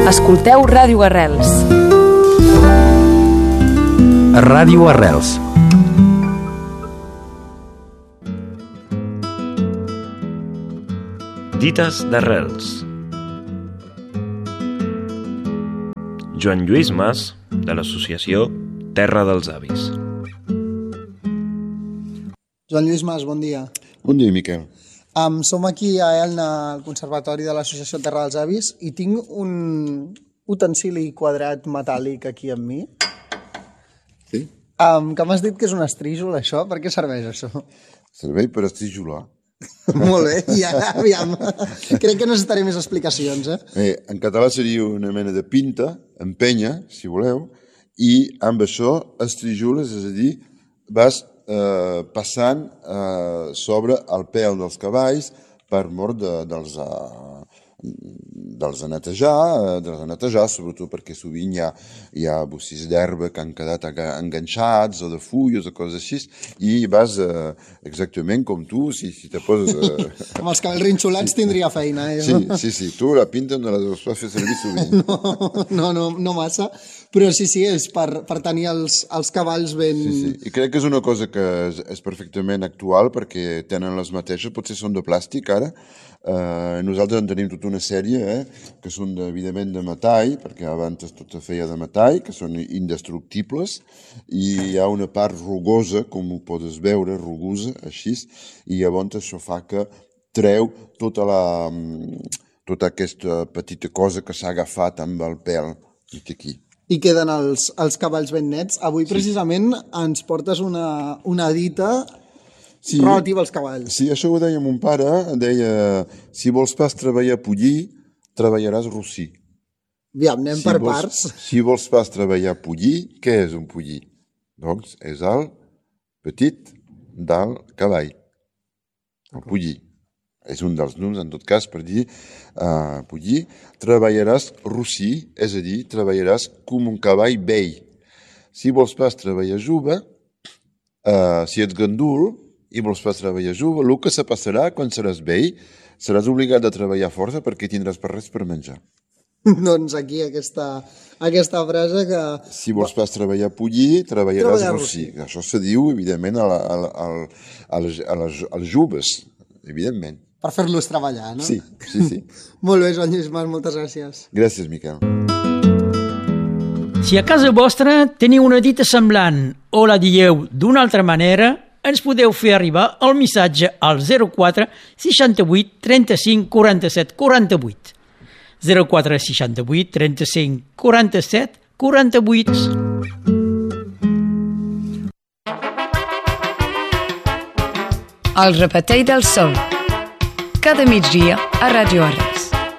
Escolteu Ràdio Arrels. Ràdio Arrels. Dites d'Arrels. Joan Lluís Mas, de l'associació Terra dels Avis. Joan Lluís Mas, bon dia. Bon dia, Miquel. Som aquí a Elna, al Conservatori de l'Associació Terra dels Avis, i tinc un utensili quadrat metàl·lic aquí amb mi. Sí? Que m'has dit que és un estríjol, això? Per què serveix, això? Servei per estrijolar. Molt bé, i ara, aviam, crec que necessitaré més explicacions, En català seria una mena de pinta, empenya, si voleu, i amb això estrijoles, és a dir, vas passant sobre el pèl dels cavalls per mort dels de netejar, sobretot perquè sovint hi ha bossis d'herba que han quedat enganxats o de fulles o coses així, i vas exactament com tu, si te poses... Amb els cabells rinxolats tindria feina, Sí, tu la pinta no la deus fer servir sovint. No massa, però sí, és per tenir els cavalls ben... Sí, i crec que és una cosa que és perfectament actual perquè tenen les mateixes, potser són de plàstic ara. Nosaltres en tenim tota una sèrie que són evidentment de metall, perquè abans tot es feia de metall, que són indestructibles, i hi ha una part rugosa, com ho pots veure, rugosa, així, i llavors això fa que treu tota aquesta petita cosa que s'ha agafat amb el pèl aquí. I queden els cavalls ben nets. Avui precisament ens portes una dita relativa als cavalls. Sí, això ho deia mon pare, deia, si vols pas treballar pollí, treballaràs rossí. Aviam, anem per parts. Si vols pas treballar pollí, què és un pollí? Doncs és el petit del cavall. El pollí. És un dels noms, en tot cas, per dir pollí. Treballaràs rossí, és a dir, treballaràs com un cavall vell. Si vols pas treballar jove, si ets gandul, i vols pas treballar jove, el que se passarà quan seràs vell, seràs obligat a treballar força perquè tindràs per res per menjar. Doncs aquí aquesta frase que... Si vols pas treballar pollí, treballaràs rossí. Això se diu, evidentment, als joves, evidentment. Per fer-los treballar, no? Sí. Molt bé, Joan Lluís Mas, moltes gràcies. Gràcies, Miquel. Si a casa vostra teniu una dita semblant o la dieu d'una altra manera, ens podeu fer arribar el missatge al 04 68 35 47 48. 04 68 35 47 48. El repetell del sol. Cada migdia a Ràdio Arrels.